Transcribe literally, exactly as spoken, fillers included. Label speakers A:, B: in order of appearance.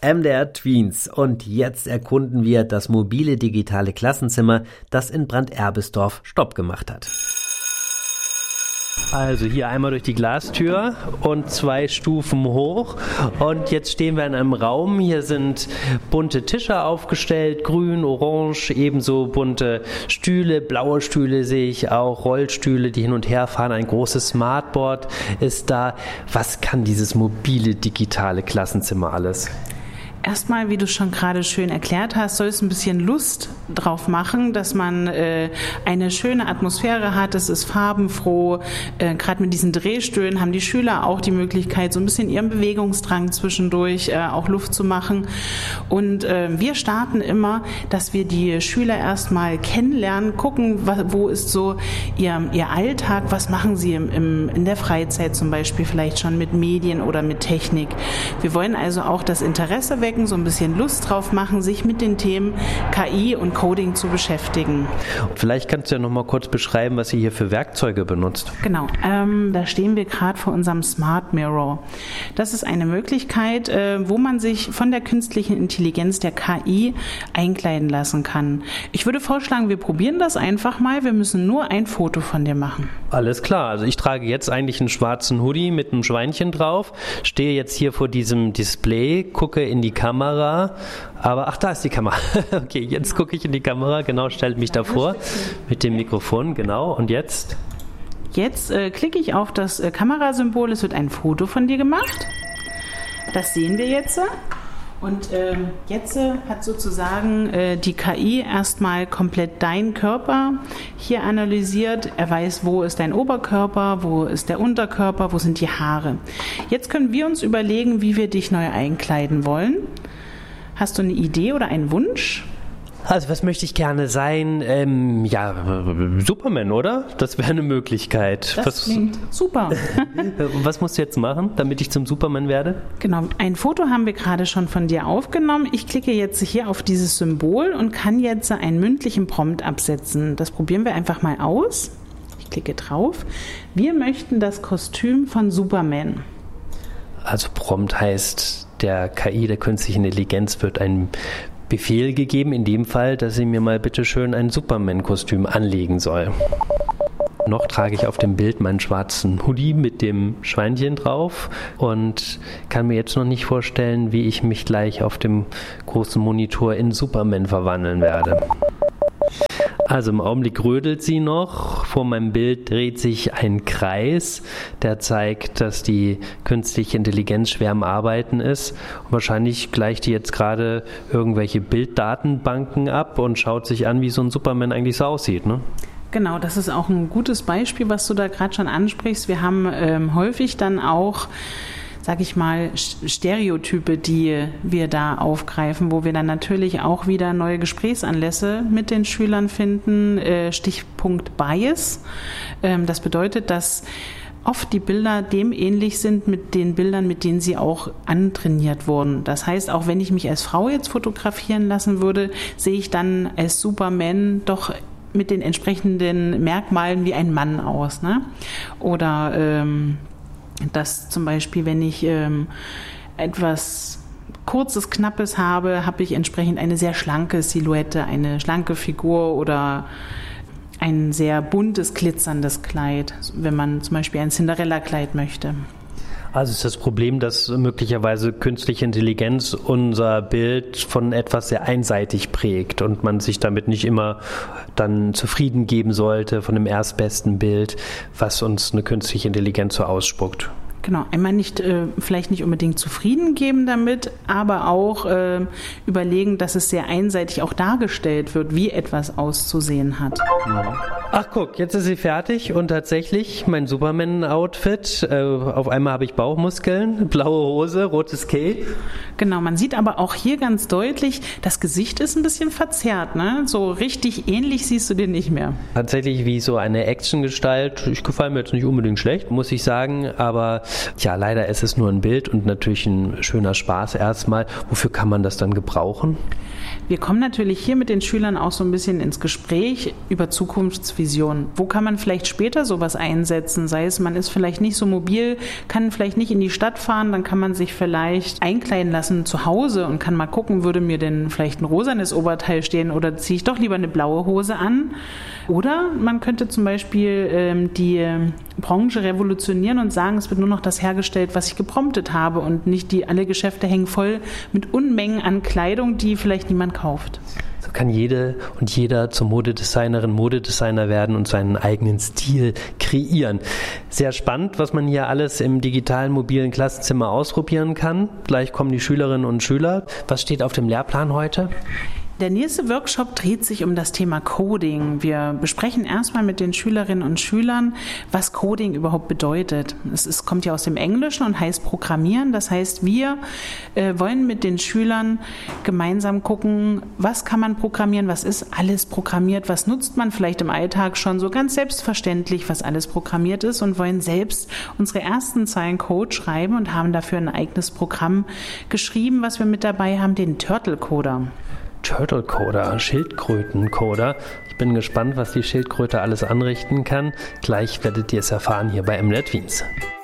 A: M D R Tweens und jetzt erkunden wir das mobile digitale Klassenzimmer, das in Branderbesdorf Stopp gemacht hat. Also hier einmal durch die Glastür und zwei Stufen hoch und jetzt stehen wir in einem Raum. Hier sind bunte Tische aufgestellt, grün, orange, ebenso bunte Stühle, blaue Stühle sehe ich auch, Rollstühle, die hin und her fahren. Ein großes Smartboard ist da. Was kann dieses mobile digitale Klassenzimmer alles?
B: Erstmal, wie du schon gerade schön erklärt hast, soll es ein bisschen Lust drauf machen, dass man äh, eine schöne Atmosphäre hat. Es ist farbenfroh. Äh, gerade mit diesen Drehstühlen haben die Schüler auch die Möglichkeit, so ein bisschen ihren Bewegungsdrang zwischendurch äh, auch Luft zu machen. Und äh, wir starten immer, dass wir die Schüler erstmal kennenlernen, gucken, was, wo ist so ihr, ihr Alltag, was machen sie im, im, in der Freizeit zum Beispiel vielleicht schon mit Medien oder mit Technik. Wir wollen also auch das Interesse wecken, so ein bisschen Lust drauf machen, sich mit den Themen K I und Coding zu beschäftigen.
A: Vielleicht kannst du ja noch mal kurz beschreiben, was ihr hier für Werkzeuge benutzt.
B: Genau, ähm, da stehen wir gerade vor unserem Smart Mirror. Das ist eine Möglichkeit, äh, wo man sich von der künstlichen Intelligenz der K I einkleiden lassen kann. Ich würde vorschlagen, wir probieren das einfach mal. Wir müssen nur ein Foto von dir machen.
A: Alles klar, also ich trage jetzt eigentlich einen schwarzen Hoodie mit einem Schweinchen drauf, stehe jetzt hier vor diesem Display, gucke in die Kamera, aber ach, da ist die Kamera. Okay, jetzt gucke ich in die Kamera, genau, stelle mich davor mit dem Mikrofon, genau, und jetzt?
B: Jetzt äh, klicke ich auf das äh, Kamerasymbol, es wird ein Foto von dir gemacht. Das sehen wir jetzt. Und äh, jetzt äh, hat sozusagen äh, die K I erstmal komplett deinen Körper hier analysiert. Er weiß, wo ist dein Oberkörper, wo ist der Unterkörper, wo sind die Haare. Jetzt können wir uns überlegen, wie wir dich neu einkleiden wollen. Hast du eine Idee oder einen Wunsch?
A: Also was möchte ich gerne sein? Ähm, ja, Superman, oder? Das wäre eine Möglichkeit.
B: Das
A: was,
B: klingt super.
A: Was musst du jetzt machen, damit ich zum Superman werde?
B: Genau, ein Foto haben wir gerade schon von dir aufgenommen. Ich klicke jetzt hier auf dieses Symbol und kann jetzt einen mündlichen Prompt absetzen. Das probieren wir einfach mal aus. Ich klicke drauf. Wir möchten das Kostüm von Superman.
A: Also Prompt heißt, der K I, der künstlichen Intelligenz, wird ein Befehl gegeben, in dem Fall, dass sie mir mal bitte schön ein Superman-Kostüm anlegen soll. Noch trage ich auf dem Bild meinen schwarzen Hoodie mit dem Schweinchen drauf und kann mir jetzt noch nicht vorstellen, wie ich mich gleich auf dem großen Monitor in Superman verwandeln werde. Also im Augenblick rödelt sie noch. Vor meinem Bild dreht sich ein Kreis, der zeigt, dass die künstliche Intelligenz schwer am Arbeiten ist. Und wahrscheinlich gleicht die jetzt gerade irgendwelche Bilddatenbanken ab und schaut sich an, wie so ein Superman eigentlich so aussieht, ne?
B: Genau, das ist auch ein gutes Beispiel, was du da gerade schon ansprichst. Wir haben ähm, häufig dann auch, sag ich mal, Stereotype, die wir da aufgreifen, wo wir dann natürlich auch wieder neue Gesprächsanlässe mit den Schülern finden. Äh, Stichpunkt Bias. Ähm, das bedeutet, dass oft die Bilder dem ähnlich sind mit den Bildern, mit denen sie auch antrainiert wurden. Das heißt, auch wenn ich mich als Frau jetzt fotografieren lassen würde, sehe ich dann als Superman doch mit den entsprechenden Merkmalen wie ein Mann aus, ne? Oder ähm, dass zum Beispiel, wenn ich ähm, etwas Kurzes, Knappes habe, habe ich entsprechend eine sehr schlanke Silhouette, eine schlanke Figur oder ein sehr buntes, glitzerndes Kleid, wenn man zum Beispiel ein Cinderella-Kleid möchte.
A: Also ist das Problem, dass möglicherweise künstliche Intelligenz unser Bild von etwas sehr einseitig prägt und man sich damit nicht immer dann zufrieden geben sollte von dem erstbesten Bild, was uns eine künstliche Intelligenz so ausspuckt.
B: Genau, einmal nicht, äh, vielleicht nicht unbedingt zufrieden geben damit, aber auch äh, überlegen, dass es sehr einseitig auch dargestellt wird, wie etwas auszusehen hat.
A: Ach guck, jetzt ist sie fertig und tatsächlich mein Superman-Outfit. Äh, auf einmal habe ich Bauchmuskeln, blaue Hose, rotes Cape.
B: Genau, man sieht aber auch hier ganz deutlich, das Gesicht ist ein bisschen verzerrt, ne? So richtig ähnlich siehst du den nicht mehr. Tatsächlich
A: wie so eine Actiongestalt. Ich gefällt mir jetzt nicht unbedingt schlecht, muss ich sagen, aber ja, leider ist es nur ein Bild und natürlich ein schöner Spaß erstmal. Wofür kann man das dann gebrauchen?
B: Wir kommen natürlich hier mit den Schülern auch so ein bisschen ins Gespräch über Zukunfts Zukunftsvision. Wo kann man vielleicht später sowas einsetzen? Sei es, man ist vielleicht nicht so mobil, kann vielleicht nicht in die Stadt fahren, dann kann man sich vielleicht einkleiden lassen zu Hause und kann mal gucken, würde mir denn vielleicht ein rosanes Oberteil stehen oder ziehe ich doch lieber eine blaue Hose an? Oder man könnte zum Beispiel ähm, die ähm, Branche revolutionieren und sagen, es wird nur noch das hergestellt, was ich gepromptet habe und nicht die, alle Geschäfte hängen voll mit Unmengen an Kleidung, die vielleicht niemand kauft.
A: So kann jede und jeder zur Modedesignerin, Modedesigner werden und seinen eigenen Stil kreieren. Sehr spannend, was man hier alles im digitalen mobilen Klassenzimmer ausprobieren kann. Gleich kommen die Schülerinnen und Schüler. Was steht auf dem Lehrplan heute?
B: Der nächste Workshop dreht sich um das Thema Coding. Wir besprechen erstmal mit den Schülerinnen und Schülern, was Coding überhaupt bedeutet. Es ist, kommt ja aus dem Englischen und heißt Programmieren. Das heißt, wir äh, wollen mit den Schülern gemeinsam gucken, was kann man programmieren, was ist alles programmiert, was nutzt man vielleicht im Alltag schon so ganz selbstverständlich, was alles programmiert ist und wollen selbst unsere ersten Zeilen Code schreiben und haben dafür ein eigenes Programm geschrieben, was wir mit dabei haben, den Turtle Coder.
A: Turtle Coder, Schildkrötencoder. Ich bin gespannt, was die Schildkröte alles anrichten kann. Gleich werdet ihr es erfahren hier bei M N E T Wiens.